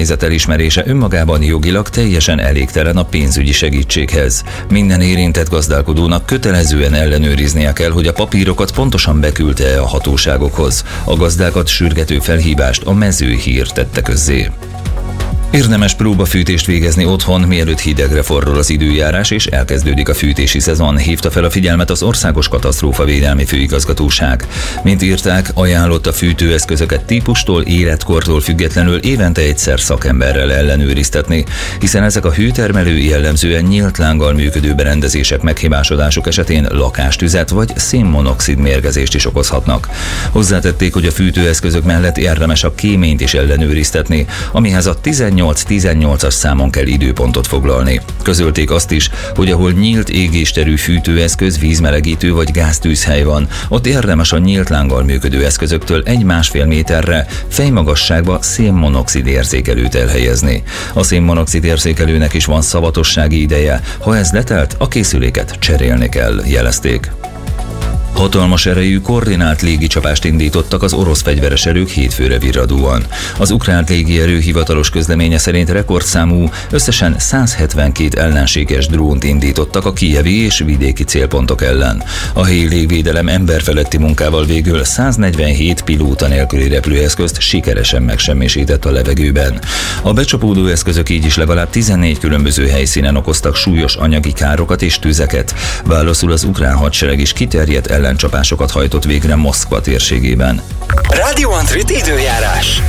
helyzet elismerése önmagában jogilag teljesen elégtelen a pénzügyi segítséghez. Minden érintett gazdálkodónak kötelezően ellenőriznie kell, hogy a papírokat pontosan beküldte a hatóságokhoz. A gazdákat sürgető felhívást a Mezőhír tette közzé. Érdemes próbafűtést végezni otthon, mielőtt hidegre forrol az időjárás és elkezdődik a fűtési szezon, hívta fel a figyelmet az Országos Katasztrófavédelmi Főigazgatóság. Mint írták, ajánlott a fűtőeszközöket típustól, életkortól függetlenül évente egyszer szakemberrel ellenőriztetni, hiszen ezek a hőtermelő jellemzően nyílt lánggal működő berendezések meghibásodások esetén lakástüzet vagy szénmonoxid mérgezést is okozhatnak. Hozzátették, hogy a fűtőeszközök mellett érdemes a kéményt is ellenőriztetni, amihez a 18-18-as számon kell időpontot foglalni. Közölték azt is, hogy ahol nyílt égésterű fűtőeszköz, vízmelegítő vagy gáztűzhely van, ott érdemes a nyílt lánggal működő eszközöktől 1,5 méterre fejmagasságba szénmonoxid érzékelőt elhelyezni. A szénmonoxid érzékelőnek is van szavatossági ideje, ha ez letelt, a készüléket cserélni kell, jelezték. Hatalmas erejű koordinált légicsapást indítottak az orosz fegyveres erők hétfőre virradóan. Az ukrán légierő hivatalos közleménye szerint rekordszámú, összesen 172 ellenséges drónt indítottak a kijevi és vidéki célpontok ellen. A helyi légvédelem emberfeletti munkával végül 147 pilóta nélküli repülőeszközt sikeresen megsemmisített a levegőben. A becsapódó eszközök így is legalább 14 különböző helyszínen okoztak súlyos anyagi károkat és tüzeket. Válaszul az ukrán hadsereg is kiterjedt ellencsapásokat hajtott végre Moszkva térségében. Radio Antrit időjárás.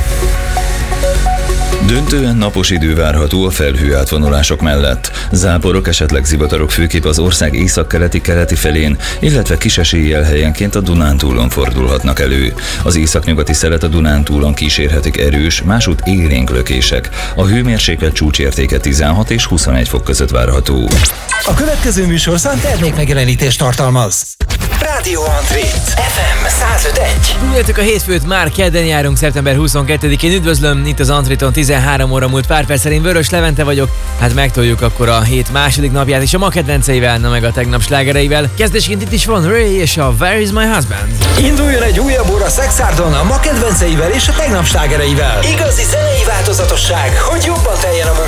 Döntően napos idő várható a felhőátvonulások mellett. Záporok, esetleg zivatarok főképp az ország északkeleti felén, illetve kis eséllyel helyenként a Dunántúlon fordulhatnak elő. Az északnyugati szelet a Dunántúlon kísérhetik erős, másút élénk lökések. A hőmérséklet csúcsértéke 16 és 21 fok között várható. A következő műsorszám termékmegjelenítést tartalmaz. Radio Antrit FM 105.1. Tudjátok, a hétfőt már kedden járunk, szeptember 22-én. Üdvözlöm, itt az Antriton 13 óra múlt pár perc szerint. Vörös Levente vagyok. Hát megtoljuk akkor a hét második napját is a ma kedvenceivel, na meg a tegnap slágereivel. Kezdésként itt is van Ray és a Where is my husband? Induljon egy újabb óra Szexárdon a ma kedvenceivel és a tegnap slágereivel. Igazi zenei változatosság, hogy jobban teljen a